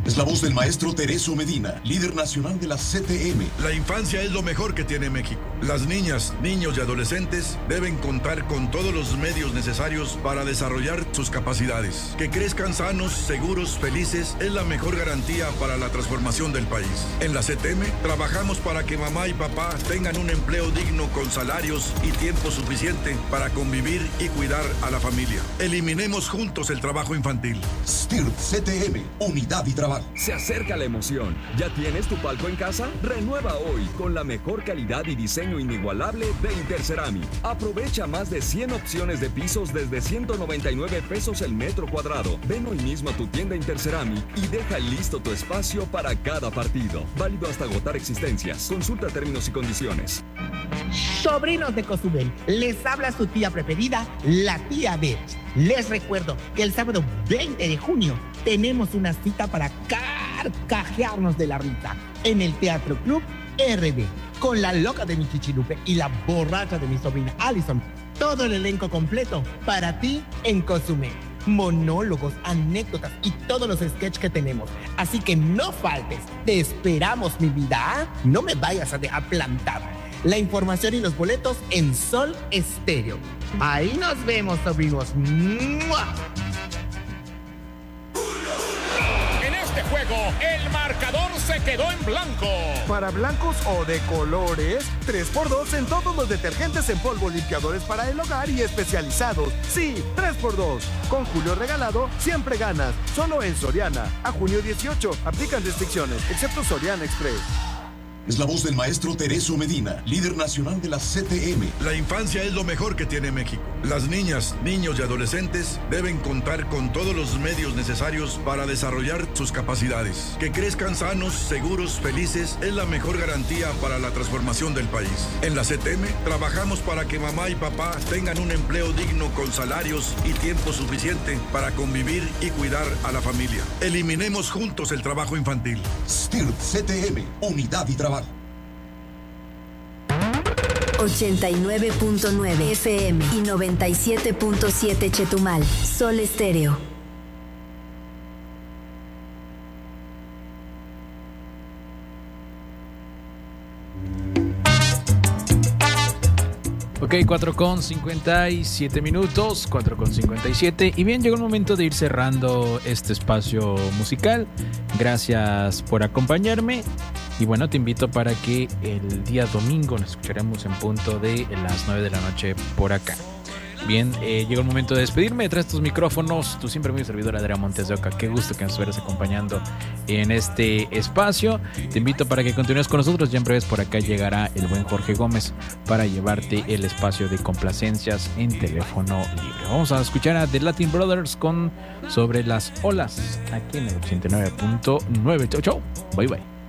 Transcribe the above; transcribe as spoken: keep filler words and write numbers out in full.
Es la voz del maestro Tereso Medina, líder nacional de la C T M. La infancia es lo mejor que tiene México. Las niñas, niños y adolescentes deben contar con todos los medios necesarios para desarrollar sus capacidades. Que crezcan sanos, seguros, felices es la mejor garantía para la transformación del país. En la C T M trabajamos para que mamá y papá tengan un empleo digno con salarios y tiempo suficiente para convivir y cuidar a la familia. Eliminemos juntos el trabajo infantil. S T I R P C T M, unidad y trabajo. Se acerca la emoción. ¿Ya tienes tu palco en casa? Renueva hoy con la mejor calidad y diseño inigualable de Interceramic. Aprovecha más de cien opciones de pisos desde ciento noventa y nueve pesos el metro cuadrado. Ven hoy mismo a tu tienda Interceramic y deja listo tu espacio para cada partido. Válido hasta agotar existencias. Consulta términos y condiciones. Sobrinos de Cozumel, les habla su tía preferida, la tía Beth. Les recuerdo que el sábado veinte de junio tenemos una cita para carcajearnos de la risa en el Teatro Club R B con la loca de mi Chichilupe y la borracha de mi sobrina Allison. Todo el elenco completo para ti en Cozumel. Monólogos, anécdotas y todos los sketches que tenemos. Así que no faltes. Te esperamos, mi vida. No me vayas a dejar plantada. La información y los boletos en Sol Estéreo. Ahí nos vemos, sobrinos. ¡Mua! En este juego, el marcador se quedó en blanco. Para blancos o de colores, tres por dos en todos los detergentes en polvo, limpiadores para el hogar y especializados. Sí, tres por dos. Con Julio regalado, siempre ganas. Solo en Soriana. A junio dieciocho. Aplican restricciones, excepto Soriana Express. Es la voz del maestro Tereso Medina, líder nacional de la C T M. La infancia es lo mejor que tiene México. Las niñas, niños y adolescentes deben contar con todos los medios necesarios para desarrollar sus capacidades. Que crezcan sanos, seguros, felices es la mejor garantía para la transformación del país. En la C T M trabajamos para que mamá y papá tengan un empleo digno con salarios y tiempo suficiente para convivir y cuidar a la familia. Eliminemos juntos el trabajo infantil. S T I R P C T M, unidad y trabajo. ochenta y nueve punto nueve F M y noventa y siete punto siete Chetumal. Sol Estéreo. Ok, cuatro con cincuenta y siete minutos, cuatro con cincuenta y siete. Y bien, llegó el momento de ir cerrando este espacio musical. Gracias por acompañarme. Y bueno, te invito para que el día domingo nos escucharemos en punto de las nueve de la noche por acá. Bien, eh, llegó el momento de despedirme. Detrás de estos micrófonos, tú siempre mi servidor Adrián Montes de Oca. Qué gusto que nos estuvieras acompañando en este espacio. Te invito para que continúes con nosotros. Ya en breves por acá llegará el buen Jorge Gómez para llevarte el espacio de complacencias en teléfono libre. Vamos a escuchar a The Latin Brothers con Sobre las Olas aquí en el ochenta y nueve punto nueve. Chau, chau. Bye, bye.